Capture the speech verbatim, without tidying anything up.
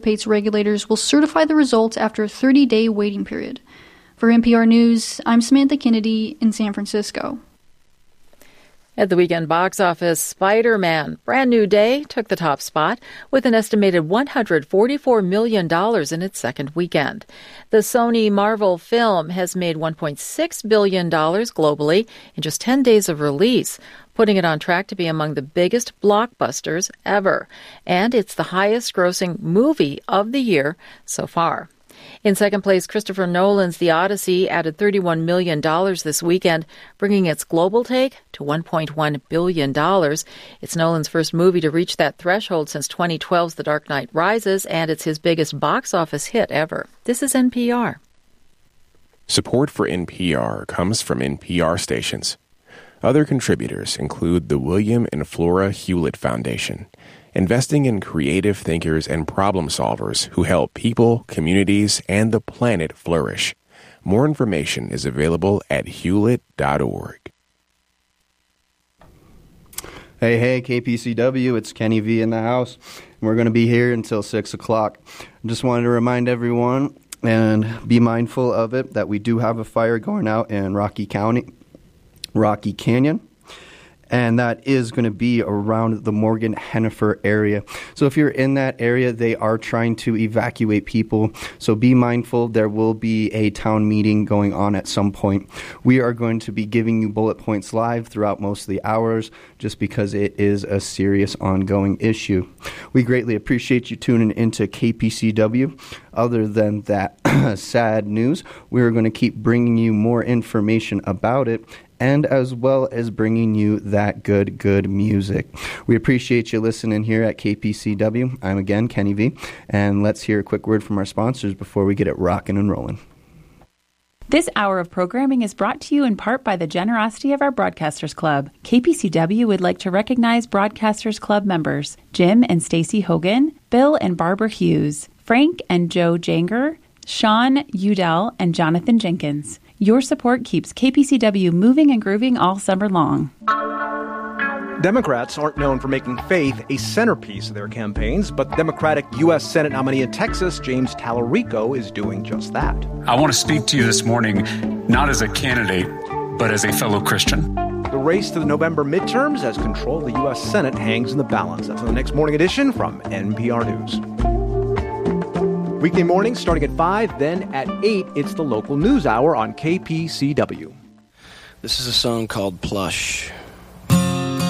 anticipates regulators will certify the results after a thirty-day waiting period. For N P R News, I'm Samantha Kennedy in San Francisco. At the weekend box office, Spider-Man: Brand New Day took the top spot with an estimated one hundred forty-four million dollars in its second weekend. The Sony Marvel film has made one point six billion dollars globally in just ten days of release, putting it on track to be among the biggest blockbusters ever. And it's the highest-grossing movie of the year so far. In second place, Christopher Nolan's The Odyssey added thirty-one million dollars this weekend, bringing its global take to one point one billion dollars. It's Nolan's first movie to reach that threshold since twenty twelve's The Dark Knight Rises, and it's his biggest box office hit ever. This is N P R. Support for N P R comes from N P R stations. Other contributors include the William and Flora Hewlett Foundation, investing in creative thinkers and problem solvers who help people, communities, and the planet flourish. More information is available at hewlett dot org. Hey, hey, K P C W, it's Kenny V in the house. We're going to be here until six o'clock. I just wanted to remind everyone and be mindful of it that we do have a fire going out in Rocky County, Rocky Canyon. And that is going to be around the Morgan Hennifer area. So if you're in that area, they are trying to evacuate people. So be mindful. There will be a town meeting going on at some point. We are going to be giving you bullet points live throughout most of the hours just because it is a serious ongoing issue. We greatly appreciate you tuning into K P C W. Other than that sad news, we're going to keep bringing you more information about it, and as well as bringing you that good, good music. We appreciate you listening here at K P C W. I'm again Kenny V, and let's hear a quick word from our sponsors before we get it rocking and rolling. This hour of programming is brought to you in part by the generosity of our Broadcasters Club. K P C W would like to recognize Broadcasters Club members Jim and Stacy Hogan, Bill and Barbara Hughes, Frank and Joe Janger, Sean Udell, and Jonathan Jenkins. Your support keeps K P C W moving and grooving all summer long. Democrats aren't known for making faith a centerpiece of their campaigns, but Democratic U S Senate nominee in Texas, James Tallarico, is doing just that. I want to speak to you this morning, not as a candidate, but as a fellow Christian. The race to the November midterms as control of the U S Senate hangs in the balance. That's on the next morning edition from N P R News. Weekday mornings starting at five, then at eight, it's the local news hour on K P C W. This is a song called Plush.